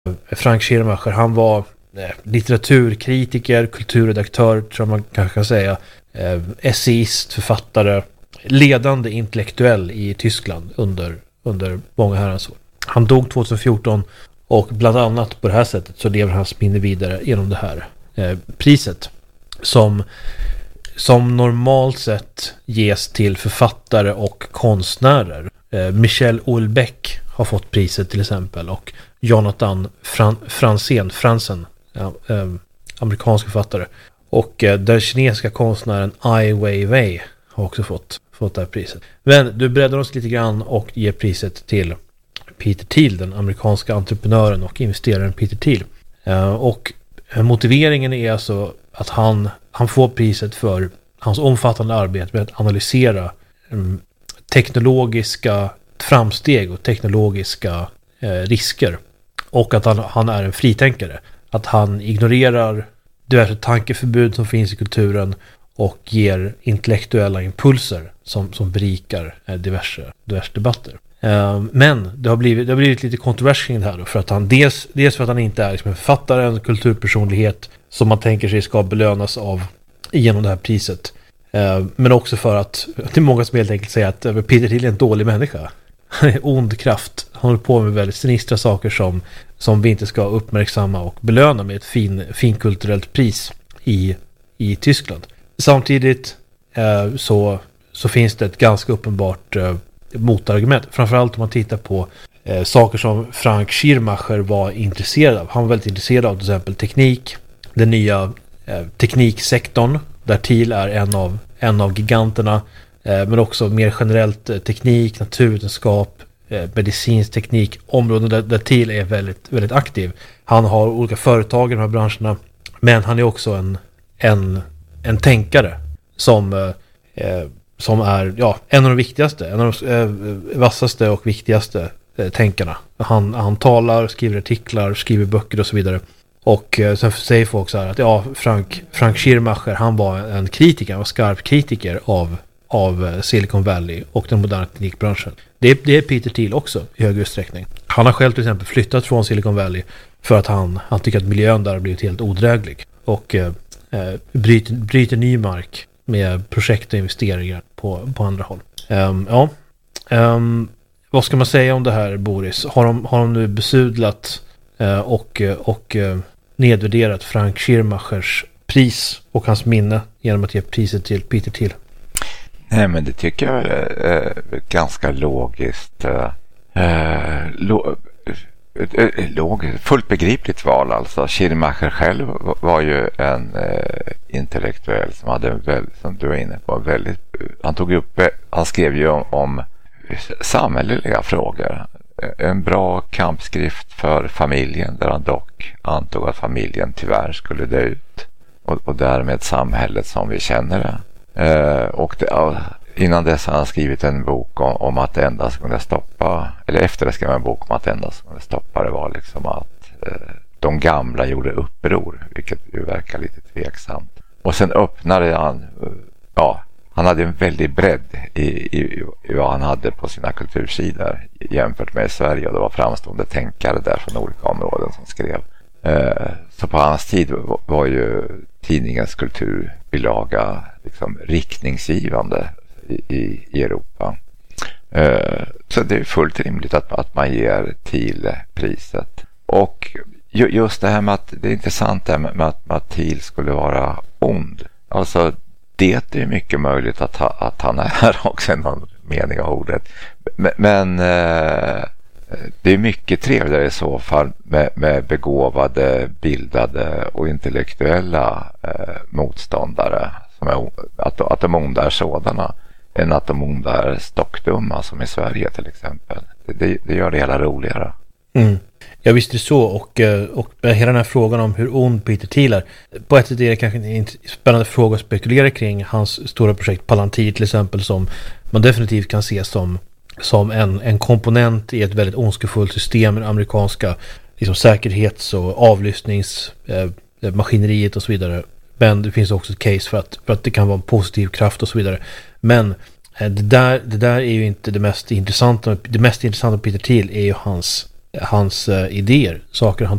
Frank Schirmacher, han var litteraturkritiker, kulturredaktör, tror man kanske kan säga, essayist, författare, ledande intellektuell i Tyskland under många herrans år. Han dog 2014 och bland annat på det här sättet så lever hans minne vidare genom det här priset som normalt sett ges till författare och konstnärer. Michel Houellebecq har fått priset till exempel, och Jonathan Franzen, amerikansk författare. Och den kinesiska konstnären Ai Weiwei har också fått det här priset. Men du breddar oss lite grann och ger priset till Peter Thiel, den amerikanska entreprenören och investeraren Peter Thiel. Och motiveringen är alltså att han får priset för hans omfattande arbete med att analysera teknologiska framsteg och teknologiska risker, och att han är en fritänkare. Att han ignorerar diverse tankeförbud som finns i kulturen och ger intellektuella impulser som berikar diverse debatter. Men det har blivit lite kontrovers kring det här då, för att han dels för att han inte är liksom en författare, en kulturpersonlighet som man tänker sig ska belönas av genom det här priset. Men också för att det är många som helt enkelt säger att Peter Thiel är en dålig människa. Ond kraft. Han håller på med väldigt sinistra saker som vi inte ska uppmärksamma och belöna med ett finkulturellt pris i Tyskland. Samtidigt så finns det ett ganska uppenbart motargument. Framförallt om man tittar på saker som Frank Schirmacher var intresserad av. Han var väldigt intresserad av till exempel teknik, den nya tekniksektorn, där Thiel är en av giganterna, men också mer generellt teknik, naturvetenskap, medicinsk teknik, områden där Thiel är väldigt, väldigt aktiv. Han har olika företag i de här branscherna, men han är också en tänkare som är en av de viktigaste, en av de vassaste och viktigaste tänkarna. Han talar, skriver artiklar, skriver böcker och så vidare. Och sen säger folk så här att Frank Schirmacher, han var en kritiker, en skarp kritiker av Silicon Valley och den moderna teknikbranschen. Det är Peter Thiel också i hög utsträckning. Han har själv till exempel flyttat från Silicon Valley för att han tycker att miljön där har blivit helt odräglig, och bryter ny mark med projekt och investeringar på andra håll. Vad ska man säga om det här, Boris? Har de nu besudlat och nedvärderat Frank Schirmachers pris och hans minne genom att ge priset till Peter Thiel? Nej, men det tycker jag är ganska logiskt. Fullt begripligt val alltså. Schirmacher själv var ju en intellektuell som hade, som du var inne på, väldigt, han skrev ju om samhälleliga frågor. En bra kampskrift för familjen, där han dock antog att familjen tyvärr skulle dö ut, och därmed samhället som vi känner det. Innan dess har han skrivit en bok om att det enda som kunde stoppa, eller efter att skriva en bok om att det enda som kunde stoppa det var liksom att de gamla gjorde uppror, vilket ju verkar lite tveksamt. Och sen öppnade han hade en väldig bredd i vad han hade på sina kultursidor jämfört med Sverige, och det var framstående tänkare där från olika områden som skrev. Så på hans tid var ju tidningens kulturbilaga liksom riktningsgivande i Europa. Så det är fullt rimligt att man ger Thiel priset. Och just det här med att det är intressant det med att Thiel skulle vara ond. Alltså det är mycket möjligt att han är också någon mening av ordet. Men det är mycket trevligare i så fall med begåvade, bildade och intellektuella motståndare. Att de onda är sådana, än att de onda är stockdumma som i Sverige till exempel. Det gör det hela roligare. Mm. Ja, visst är det så, och hela den här frågan om hur ond Peter Thiel är, på ett sätt är det kanske en spännande fråga att spekulera kring hans stora projekt Palantir till exempel, som man definitivt kan se som en komponent i ett väldigt ondskefullt system, den amerikanska liksom säkerhets- och avlyssningsmaskineriet och så vidare. Men det finns också ett case för att det kan vara en positiv kraft och så vidare. Men det där är ju inte det mest intressanta. Det mest intressanta med Peter Thiel är ju hans idéer, saker han